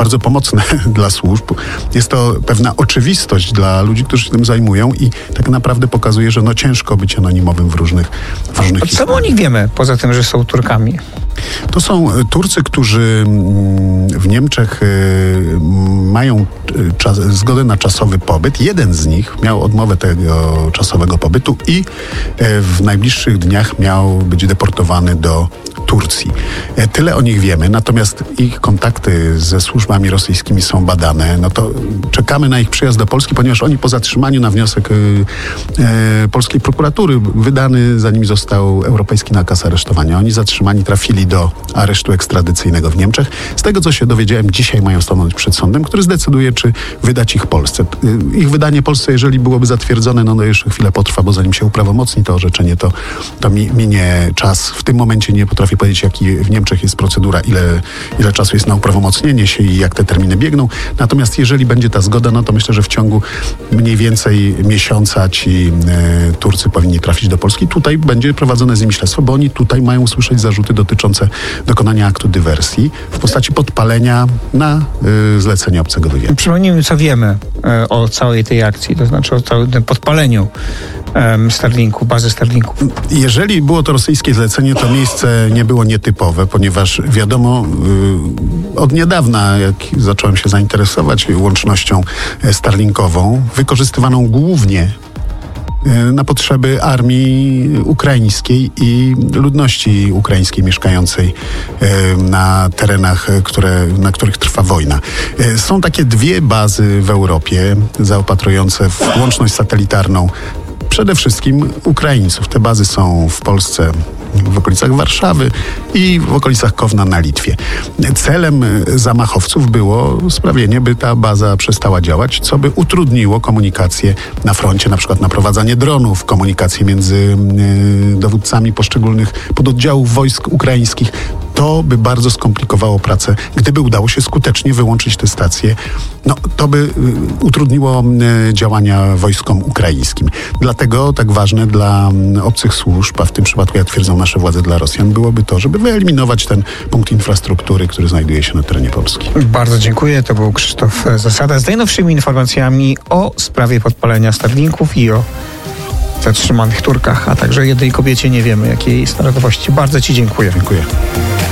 bardzo pomocne dla służb. Jest to pewna oczywistość dla ludzi, którzy się tym zajmują i tak naprawdę pokazuje, że ciężko być anonimowym w różnych Co my o nich wiemy, poza tym, że są Turkami? To są Turcy, którzy w Niemczech mają zgodę na czasowy pobyt. Jeden z nich miał odmowę tego czasowego pobytu i w najbliższych dniach miał być deportowany do Turcji. Tyle o nich wiemy, natomiast ich kontakty ze służbami rosyjskimi są badane. To czekamy na ich przyjazd do Polski, ponieważ oni po zatrzymaniu na wniosek polskiej prokuratury wydany za nimi został europejski nakaz aresztowania. Oni zatrzymani trafili do aresztu ekstradycyjnego w Niemczech. Z tego, co się dowiedziałem, dzisiaj mają stanąć przed sądem, który zdecyduje, czy wydać ich Polsce. Ich wydanie Polsce, jeżeli byłoby zatwierdzone, to jeszcze chwilę potrwa, bo zanim się uprawomocni to orzeczenie, to minie czas. W tym momencie nie potrafię powiedzieć, jaki w Niemczech jest procedura, ile czasu jest na uprawomocnienie się i jak te terminy biegną. Natomiast jeżeli będzie ta zgoda, to myślę, że w ciągu mniej więcej miesiąca ci Turcy powinni trafić do Polski. Tutaj będzie prowadzone z nimi śledztwo, bo oni tutaj mają usłyszeć zarzuty dotyczące dokonania aktu dywersji w postaci podpalenia na zlecenie obcego wywiadu. Przypomnijmy, co wiemy o całej tej akcji, to znaczy o całym tym podpaleniu Starlinku, bazy Starlinków. Jeżeli było to rosyjskie zlecenie, to miejsce nie było nietypowe, ponieważ wiadomo od niedawna, jak zacząłem się zainteresować łącznością starlinkową, wykorzystywaną głównie na potrzeby armii ukraińskiej i ludności ukraińskiej mieszkającej na terenach, na których trwa wojna. Są takie dwie bazy w Europie zaopatrujące w łączność satelitarną przede wszystkim Ukraińców. Te bazy są w Polsce, w okolicach Warszawy i w okolicach Kowna na Litwie. Celem zamachowców było sprawienie, by ta baza przestała działać, co by utrudniło komunikację na froncie, na przykład naprowadzanie dronów, komunikację między dowódcami poszczególnych pododdziałów wojsk ukraińskich. To by bardzo skomplikowało pracę. Gdyby udało się skutecznie wyłączyć te stacje, to by utrudniło działania wojskom ukraińskim. Dlatego tak ważne dla obcych służb, a w tym przypadku, jak twierdzą nasze władze, dla Rosjan, byłoby to, żeby wyeliminować ten punkt infrastruktury, który znajduje się na terenie Polski. Bardzo dziękuję. To był Krzysztof Zasada z najnowszymi informacjami o sprawie podpalenia Starlinków i o zatrzymanych Turkach, a także jednej kobiecie, nie wiemy jakiej jest narodowości. Bardzo Ci dziękuję. Dziękuję.